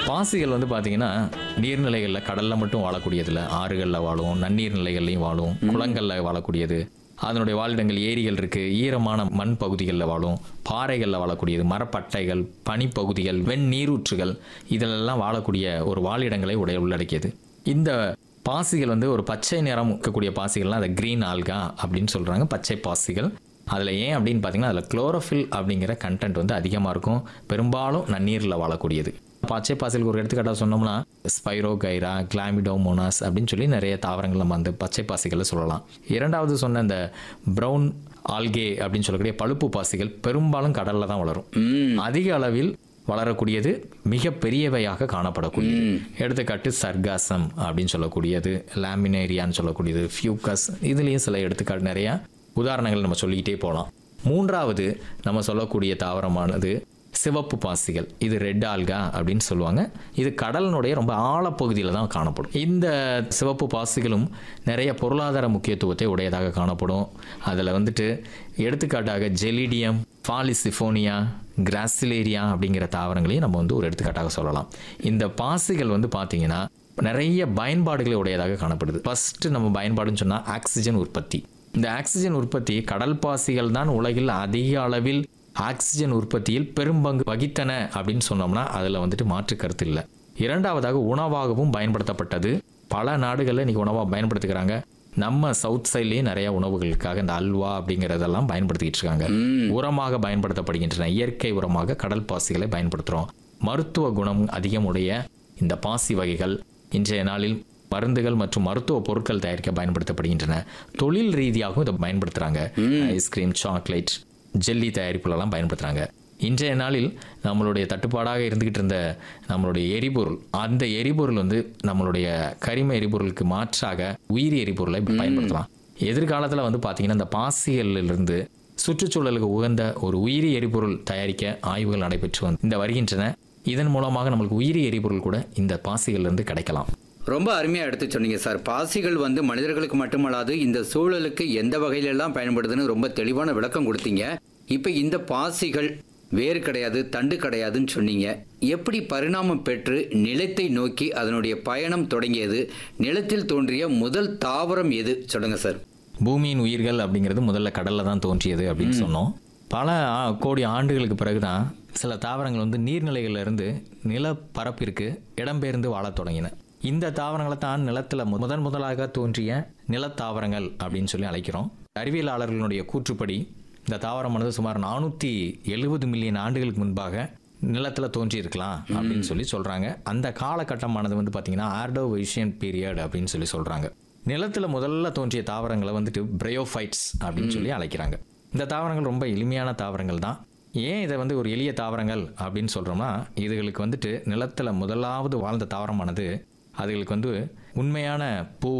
பாசிகள் வந்து பார்த்தீங்கன்னா, நீர்நிலைகள்ல கடல்ல மட்டும் வாழக்கூடியதில்ல. ஆறுகள்ல வாழும், நன்னீர் நிலைகள்லயும் வாழும், குளங்கள்ல வாழக்கூடியது. அதனுடைய வாழிடங்கள் ஏரிகள் இருக்கு, ஈரமான மண் பகுதிகளில் வாழும், பாறைகளில் வாழக்கூடியது, மரப்பட்டைகள், பனிப்பகுதிகள், வெண்ணீரூற்றுகள் இதிலெல்லாம் வாழக்கூடிய ஒரு வாழிடங்களை உள்ளடக்கியது. இந்த பாசிகள் வந்து ஒரு பச்சை நிறம் இருக்கக்கூடிய பாசிகள்லாம் அதை கிரீன் ஆல்கா அப்படின்னு சொல்கிறாங்க, பச்சை பாசிகள். அதில் ஏன் அப்படின்னு பார்த்தீங்கன்னா, அதில் குளோரோஃபில் அப்படிங்கிற கண்டென்ட் வந்து அதிகமாக இருக்கும். பெரும்பாலும் நன்னீரில் வாழக்கூடியது. பச்சை பாசிகளுக்கு ஒரு எடுத்துக்காட்டாக சொன்னோம்னா ஸ்பைரோகைரா, கிளாமிடோமோனாஸ் அப்படின்னு சொல்லி நிறைய தாவரங்கள் நம்ம அந்த பச்சை பாசிகளை சொல்லலாம். இரண்டாவது சொன்ன இந்த ப்ரௌன் ஆல்கே அப்படின்னு சொல்லக்கூடிய பழுப்பு பாசிகள் பெரும்பாலும் கடலில் தான் வளரும். அதிக அளவில் வளரக்கூடியது, மிக பெரியவையாக காணப்படக்கூடியது. எடுத்துக்காட்டு சர்காசம் அப்படின்னு சொல்லக்கூடியது, லாமினேரியான்னு சொல்லக்கூடியது, ஃபியூக்கஸ், இதுலேயும் சில எடுத்துக்காட்டு நிறையா உதாரணங்கள் நம்ம சொல்லிக்கிட்டே போகலாம். மூன்றாவது நம்ம சொல்லக்கூடிய தாவரமானது சிவப்பு பாசிகள். இது ரெட் ஆல்கா அப்படின்னு சொல்லுவாங்க. இது கடலினுடைய ரொம்ப ஆழப்பகுதியில் தான் காணப்படும். இந்த சிவப்பு பாசிகளும் நிறைய பொருளாதார முக்கியத்துவத்தை உடையதாக காணப்படும். அதில் வந்துட்டு எடுத்துக்காட்டாக ஜெலிடியம், பாலிசிஃபோனியா, கிராசிலேரியா அப்படிங்கிற தாவரங்களையும் நம்ம வந்து ஒரு எடுத்துக்காட்டாக சொல்லலாம். இந்த பாசிகள் வந்து பார்த்தீங்கன்னா நிறைய பயன்பாடுகளை உடையதாக காணப்படுது. ஃபர்ஸ்ட் நம்ம பயன்பாடுன்னு சொன்னால் ஆக்சிஜன் உற்பத்தி. இந்த ஆக்சிஜன் உற்பத்தி கடல் பாசிகள் தான் உலகில் அதிக அளவில் ஆக்சிஜன் உற்பத்தியில் பெரும்பங்கு வகித்தன அப்படின்னு சொன்னோம்னா அதில் வந்துட்டு மாற்று கருத்து இல்லை. இரண்டாவதாக உணவாகவும் பயன்படுத்தப்பட்டது. பல நாடுகளில் இன்னைக்கு உணவாக பயன்படுத்திக்கிறாங்க. நம்ம சவுத் சைட்லேயும் நிறைய உணவுகளுக்காக இந்த அல்வா அப்படிங்கிறதெல்லாம் பயன்படுத்திக்கிட்டு இருக்காங்க. உரமாக பயன்படுத்தப்படுகின்றன. இயற்கை உரமாக கடல் பாசிகளை பயன்படுத்துகிறோம். மருத்துவ குணம் அதிகமுடைய இந்த பாசி வகைகள் இன்றைய நாளில் மருந்துகள் மற்றும் மருத்துவ பொருட்கள் தயாரிக்க பயன்படுத்தப்படுகின்றன. தொழில் ரீதியாகவும் இதை பயன்படுத்துகிறாங்க. ஐஸ்கிரீம், சாக்லேட், ஜெல்லி தயாரிப்புலலாம் பயன்படுத்துகிறாங்க. இன்றைய நாளில் நம்மளுடைய தட்டுப்பாடாக இருந்துக்கிட்டு இருந்த நம்மளுடைய எரிபொருள், அந்த எரிபொருள் வந்து நம்மளுடைய கரிம எரிபொருளுக்கு மாற்றாக உயிரி எரிபொருளை பயன்படுத்தலாம். எதிர்காலத்தில் வந்து பார்த்தீங்கன்னா இந்த பாசிகளிலிருந்து சுற்றுச்சூழலுக்கு உகந்த ஒரு உயிரி எரிபொருள் தயாரிக்க ஆய்வுகள் நடைபெற்று இந்த வருகின்றன. இதன் மூலமாக நம்மளுக்கு உயிரி எரிபொருள் கூட இந்த பாசிகளிலிருந்து கிடைக்கலாம். ரொம்ப அருமையாக எடுத்து சொன்னீங்க சார். பாசிகள் வந்து மனிதர்களுக்கு மட்டுமல்லாது இந்த சூழலுக்கு எந்த வகையிலெல்லாம் பயன்படுதுன்னு ரொம்ப தெளிவான விளக்கம் கொடுத்தீங்க. இப்போ இந்த பாசிகள் வேறு கிடையாது, தண்டு கிடையாதுன்னு சொன்னீங்க. எப்படி பரிணாமம் பெற்று நிலத்தை நோக்கி அதனுடைய பயணம் தொடங்கியது? நிலத்தில் தோன்றிய முதல் தாவரம் எது சொல்லுங்க சார். பூமியின் உயிர்கள் அப்படிங்கிறது முதல்ல கடலில் தான் தோன்றியது அப்படின்னு சொன்னோம். பல கோடி ஆண்டுகளுக்கு பிறகுதான் சில தாவரங்கள் வந்து நீர்நிலைகளிலிருந்து நிலப்பரப்பிற்கு இடம்பெயர்ந்து வாழத் தொடங்கின. இந்த தாவரங்களை தான் நிலத்தில் முதலாக தோன்றிய நிலத்தாவரங்கள் அப்படின்னு சொல்லி அழைக்கிறோம். அறிவியலாளர்களுடைய கூற்றுப்படி இந்த தாவரமானது சுமார் 470 மில்லியன் ஆண்டுகளுக்கு முன்பாக நிலத்தில் தோன்றியிருக்கலாம் அப்படின்னு சொல்லி சொல்கிறாங்க. அந்த காலகட்டமானது வந்து பார்த்தீங்கன்னா ஆர்டோவைஷியன் பீரியட் அப்படின்னு சொல்லி சொல்கிறாங்க. நிலத்தில் முதல்ல தோன்றிய தாவரங்களை வந்துட்டு பிரயோஃபைட்ஸ் அப்படின்னு சொல்லி அழைக்கிறாங்க. இந்த தாவரங்கள் ரொம்ப எளிமையான தாவரங்கள் தான். ஏன் இதை வந்து ஒரு எளிய தாவரங்கள் அப்படின்னு சொல்கிறோம்னா, இதுகளுக்கு வந்துட்டு நிலத்தில் முதலாவது வாழ்ந்த தாவரமானது அதுகளுக்கு வந்து உண்மையான பூ,